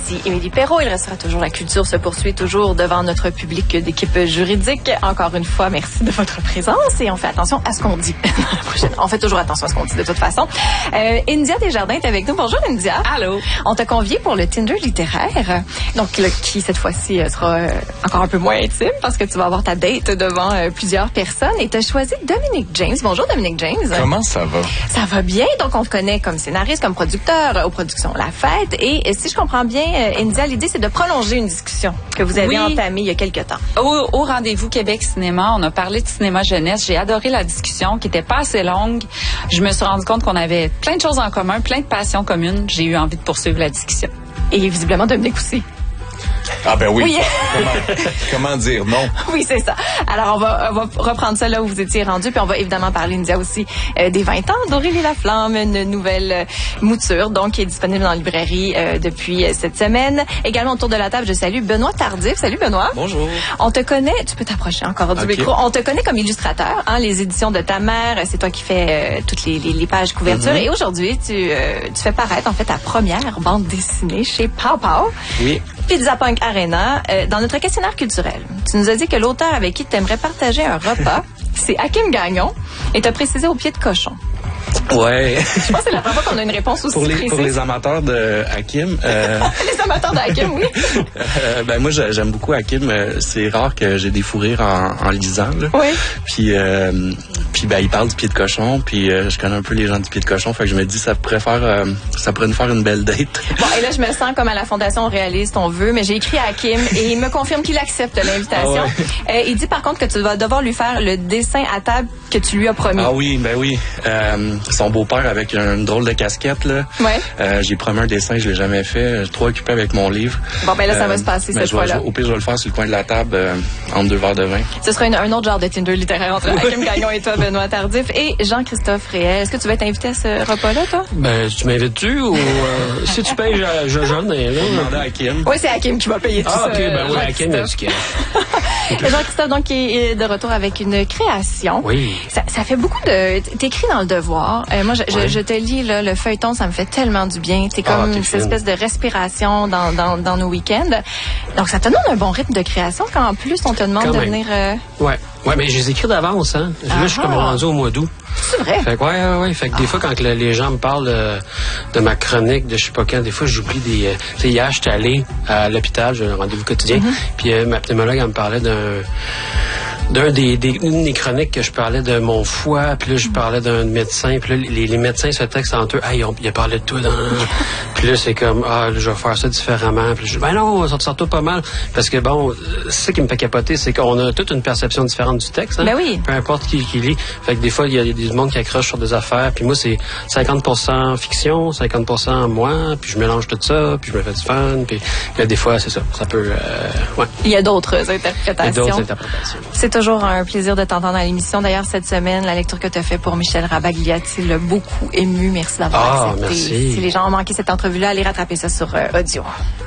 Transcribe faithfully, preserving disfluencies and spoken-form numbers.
Ici Émilie Perrault. Il restera toujours la culture se poursuit toujours devant notre public d'équipe juridique. Encore une fois, merci de votre présence et on fait attention à ce qu'on dit. On fait toujours attention à ce qu'on dit de toute façon. Euh, India Desjardins est avec nous. Bonjour India. Allô. On t'a convié pour le Tinder littéraire, donc le, qui cette fois-ci sera euh, encore un peu moins intime parce que tu vas avoir ta date devant euh, plusieurs personnes et tu as choisi Dominic James. Bonjour Dominic James. Comment ça va? Ça va bien. Donc on te connaît comme scénariste, comme producteur aux productions La Fête et, et si je comprends bien, euh, India, l'idée c'est de prolonger une discussion que vous avez oui. entamée il y a quelques temps. Au, au rendez-vous Québec Cinéma, on a parlé de cinéma jeunesse. J'ai adoré la discussion qui était pas assez longue. Je me suis rendu compte qu'on avait plein de choses en commun, plein de passions communes. J'ai eu envie de poursuivre la discussion. Et visiblement Dominic aussi. Ah ben oui. oui. comment, comment dire non? Oui, c'est ça. Alors, on va, on va reprendre ça là où vous étiez rendu, puis on va évidemment parler, India, aussi euh, des vingt ans d'Aurélie Laflamme, une nouvelle euh, mouture, donc, qui est disponible dans la librairie euh, depuis euh, cette semaine. Également, autour de la table, je salue Benoît Tardif. Salut, Benoît. Bonjour. On te connaît, tu peux t'approcher encore du okay. micro, on te connaît comme illustrateur, hein, les éditions de ta mère, c'est toi qui fais euh, toutes les, les, les pages couverture, mm-hmm. et aujourd'hui, tu, euh, tu fais paraître, en fait, ta première bande dessinée chez Pow Pow. Oui. Pizza Punk Arena. Euh, dans notre questionnaire culturel, tu nous as dit que l'auteur avec qui tu aimerais partager un repas, c'est Hakim Gagnon, et tu as précisé au pied de cochon. Ouais. Je pense que c'est la première fois qu'on a une réponse aussi pour les, précise. Pour les amateurs de Hakim. Euh, les amateurs de Hakim, oui. euh, ben moi, j'aime beaucoup Hakim. C'est rare que j'ai des fous rires en, en lisant. Là. Oui. Puis, euh, puis ben, il parle du pied de cochon. Puis euh, je connais un peu les gens du pied de cochon. Fait que je me dis, ça pourrait faire, euh, ça pourrait nous faire une belle date. Bon, et là, je me sens comme à la Fondation Réaliste, on veut, mais j'ai écrit à Hakim et il me confirme qu'il accepte l'invitation. Ah ouais. euh, il dit par contre que tu vas devoir lui faire le dessin à table que tu lui as promis. Ah oui, ben oui. Euh, son beau-père avec une drôle de casquette, là. Ouais. Euh, j'ai promis un dessin, je l'ai jamais fait. Je suis trop occupé avec mon livre. Bon, ben là, ça euh, va se passer cette fois-là. Au pire, je vais le faire sur le coin de la table, euh, entre deux verres de vin. Ce sera une, un autre genre de Tinder littéraire entre Hakim Gagnon et toi, Benoît Tardif, et Jean-Christophe Réel. Est-ce que tu vas être invité à ce repas-là, toi? Ben, tu m'invites-tu ou euh, si tu payes, je, je jeune, là. Demander à Hakim. Oui, c'est Hakim qui va payer tout ah, ça. Ah, OK, ben oui, Hakim, il a du cash. Jean-Christophe, donc, qui est de retour avec une création. Oui. Ça, ça fait beaucoup de... T'écris dans Le Devoir. Euh, moi, je, ouais. je, je te lis, là, le feuilleton, ça me fait tellement du bien. C'est comme ah, cette espèce de respiration dans, dans, dans nos week-ends. Donc, ça te donne un bon rythme de création quand, en plus, on te demande quand de même. venir... Euh... Ouais. Ouais, mais je les écris d'avance, hein. Là, je suis comme rendu au mois d'août. C'est vrai? Fait que, ouais, ouais, ouais. Fait que ah. des fois, quand le, les gens me parlent euh, de ma chronique, de je sais pas quand, des fois, j'oublie des... Euh, tu sais, hier, j'étais allé à l'hôpital, j'ai un rendez-vous quotidien, mm-hmm. puis euh, ma pneumologue, elle me parlait d'un... d'un des, des, une des chroniques que je parlais de mon foie, puis là, je parlais d'un médecin, puis là, les, les médecins se textent entre eux, ah, hey, il a parlé de toi dans... puis là, c'est comme, ah, là, je vais faire ça différemment. Puis je dis, ben non, ça te sort pas mal. Parce que bon, c'est ça qui me fait capoter, c'est qu'on a toute une perception différente du texte, hein. Ben oui. Peu importe qui, qui lit. Fait que des fois, il y a des monde qui accroche sur des affaires, puis moi, c'est cinquante pour cent fiction, cinquante pour cent moi, puis je mélange tout ça, puis je me fais du fun, puis là, des fois, c'est ça. Ça peut, euh, ouais. Il y a d'autres interprétations. Il y a d'autres interprétations. C'est toujours un plaisir de t'entendre à l'émission. D'ailleurs, cette semaine, la lecture que tu as faite pour Michel Rabagliati l'a beaucoup ému. Merci d'avoir ah, accepté. Merci. Si les gens ont manqué cette entrevue-là, allez rattraper ça sur euh, audio.